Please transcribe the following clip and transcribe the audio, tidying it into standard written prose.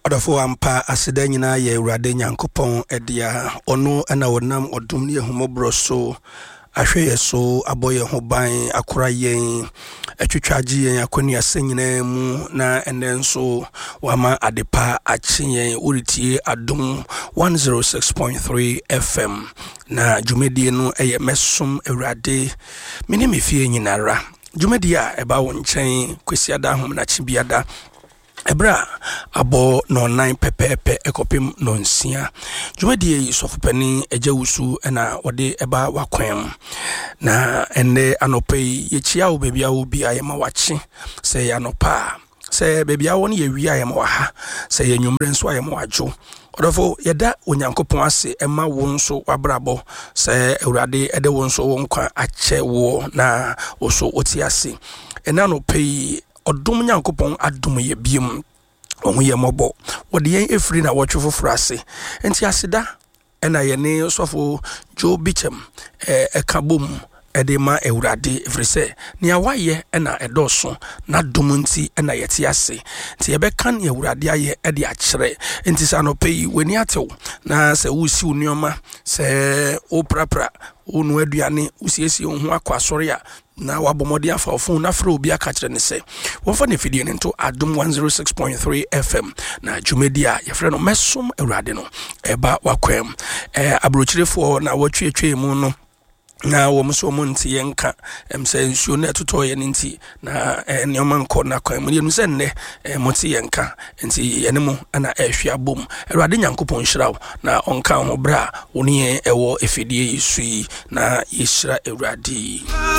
Odafo ampa aseda nyina ye Awurade Nyankopɔn edia ono na wonam odum ne ehumobro so ahwe ye so aboye ho ban akora yen atwitwaje yen akonnua senyina mu na enenso wama adepa achi yen uritie adum 106.3 FM na dwumedie no eye mesum Awurade minimifie nyinara dwumedie a eba wo nchen kwesiada hom na chibiada Ebra abo no 9 pepepe ekopim no nsia dwumadie sofopani ejawusu na wode eba wakwem na ende anopai yechia wo bebia wo bia ye ma wachi se ya nopa se bebia wo ne ye wi aye ma waha se ye nwumre nso aye ma wajo odofo yeda onyankopon ase ema wo nso wabrabo se Awurade ede wo nso wo nkwa ache wo na wo so oti ase ena anopai odum Nyankopon adum ye biem ohu ye mobo wode yen efiri na wotwe foforo ase enti aseda ena ye ne sofo Joe Bichem ekabom edema Awurade efrise ne awaye ena edoso na dum nti ena yete ase nti yebekan Awurade aye ede akere nti sanopai weni atew na se wusi unioma se oprapra onu aduane usiesie ho akwasore a na wabomodi afa ofun na fra obi aka kire ne se wonfa ne fidie ne nto adum 106.3 FM na dwumedia ye frɛ no mesum Awurade no eba wakwem abrochirefo na watwetwe mu no na wo mso mo nti yenka emse nsuo na etoto ye nti na nneoma nko na kwan mu yenu se nne moti yenka nti yene mu ana ehwe abom Awurade Nyankopɔn hyiraw na onka ho bra woni ewo efidie yisui na yishira Awurade